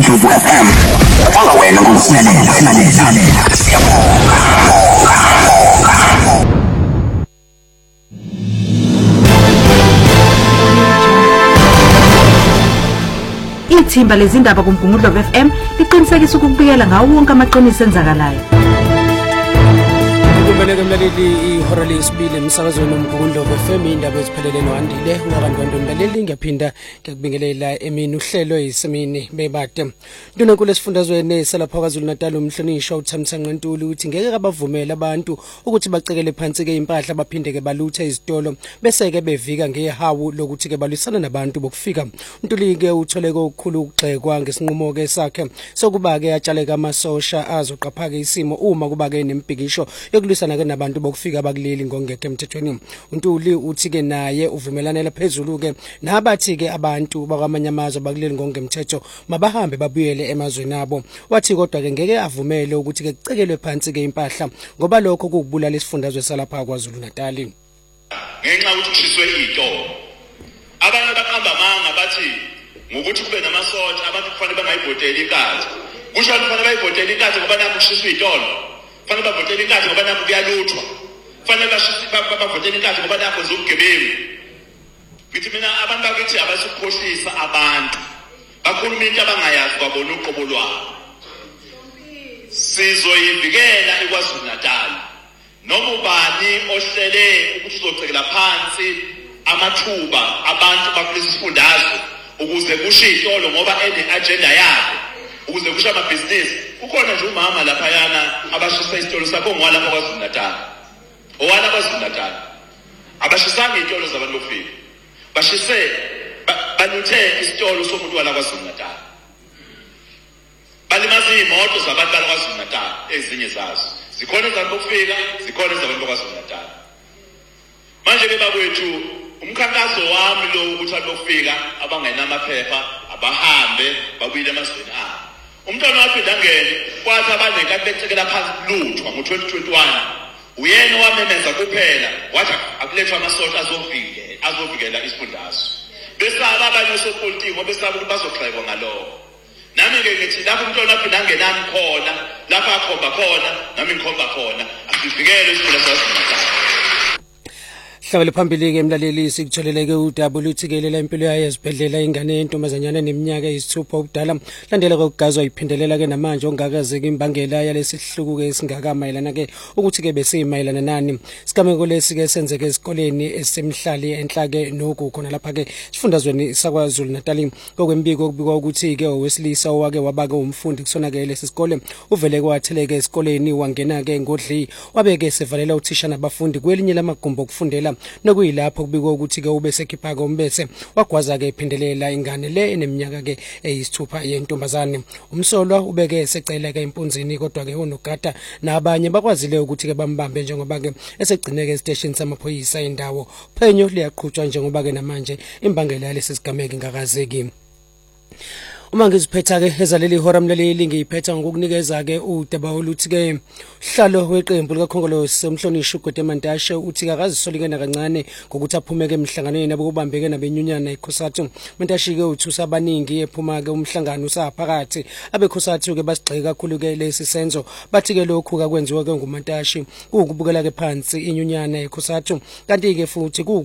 Ndlovu FM. Kwanga wena ngokuhlalela. Ithimba lezindaba kuMgungundlovu FM liqinisekisa ukubikela ngawo wonke amaqiniso enzakalayo. Kubaleka mlaleli ihora lesibili emsakazweni woMgungundlovu FM indaba eziphelele noandile ngabantwana mlaleli ngiyaphinda ngikubingelela emini uhlelo eyisemini bebade ndunankulu esifundazweni salapha kwaZulu Natal umhlonishwa uThamsanqa Ntuli uthi ngeke kabavumela abantu ukuthi bacekele phansi ke impahla baphinde ke baluthe izitolo bese ke bevika ngehawu lokuthi ke balwisana nabantu bokufika. Ntuli ke uthole okukhulu ukugxekwa ngesinqumo ke sakhe sokuba ke atshaleka amasosha azoqapha ke isimo uma kuba ke nembhikisho yokulwisana ke nabantu bokufika abakuleli ngongekho emthethweni. Untuli uthi ke naye uvumelanela phezulu ke nabathi ke abantu bakwamanye amazwe abakuleli ngongemthetho mabahambe babuyele emazweni abo. Wathi kodwa ke ngeke avumele ukuthi ke kucekelwe phansi ke impahla ngoba lokho kukubulala isifundazwe salapha kwaZulu Natal. Ngenxa ukuthi kushiswe izitolo abantu baqamba amanga bathi ngokuthi kube namasosha abantu kufanele bangayibhotela ikati kusho kufanele bayibhotela ikati ngoba naku kushiswe izitolo kufanele babhotela ikati ngoba naku kuyaluthwa kufanele babhotela ikati ngoba naku zobugebengu. Ngithi mina abantu bakithi abasukhohlisa abantu bakhuluma into abangayazi babona uqobo lwabo. Sizoyivikela eKwaZulu Natal noma ubani ohlele ukuthi uzocekela phansi amathuba abantu bakulesi sifundazwe ukuze kushe izitolo ngoba ene-agenda yakhe ukuze kushe amabhizinisi. Kukhona nje umama lapha yana abashisa izitolo sakho ngwalapha kwaZulu Natal owala kwaZulu Natal abashisanga izitolo zabantu bofika bashise baluthe isitolo somuntu wala kwaZulu Natal balimaza imoto zabantu bala kwaZulu Natal ezinye zazo zikhona zabantu bofika zikhona zabantu kwaZulu Natal. Manje ke bakwethu umkhankaso wami lo ukuthi abofika abangenamaphepha abahambe babuyile emazweni abo. Umntwana waphinda ngene kwathi abanekati becekela phansi luthwa ngo-2021 uyena wamemeza kuphela wathi akulethwa amasosha azovikela isifundazwe besaba abanye osopolitiki besaba ukuthi bazogxekwa ngalokho. Nami-ke ngithi lapho umntwana waphinda ngenami khona lapho akhomba khona nami ngikhomba khona asivikele isifundazwe saseNatal. Hlabele phambili ke emlaleli sikutholeleke uWT kelela impilo yayo ezibhedlela ingane yentombazanyana neminyaka eyisithupha ubudala landela kokugazwa iphindelela ke namanje ongakazeki imbangela yalesihluku ke singakamayelana ke ukuthi ke besimayelana nani. Sigameko lesi ke senzeke esikoleni esemhlali enhlake noku khona lapha ke sifundazweni sakwaZulu Natal. Kokwembiko kubikwa ukuthi ke owesilisa owake wabake umfundi kusona ke lesi sikole uvele kwatheleke esikoleni wangena ke ngodli wabeke sevalela uthisha nabafundi kwelinye lamagumbi okufundela nokuyilapho kubikwa ukuthi ke ube sekhipha ke umbese wagwaza ke iphindelela ingane le eneminyaka ke eyisithupha yentombazane. Umsolwa ubeke secela ke impunzini kodwa ke unogada nabanye bakwazile ukuthi ke bambambe njengoba ke esegcineke estation samaphoyisa indawo. Phenyo liyaqhutshwa njengoba ke namanje imbangela yalesi sigameko ingakazeki. Uma ngiziphetha ke ezaleli ihora mlaleli ngiyiphetha ngokunikeza ke udaba oluthi ke hlalo weqembu likakhongolo somhlonishwa uGode Mantashe uthi akazisolikena kancane ngokuthi aphume ke emhlanganweni nabo kubambeke nabenyunyana eKhosathu. Mantashe ke uthusa abaningi ephuma ke umhlangano usaphakathi abeKhosathu ke basigxeka kakhulu ke lesi senzo bathi ke lokhu ka kwenziwa ke nguMantashe ukubukela ke phansi inyunyana eKhosathu kanti ke futhi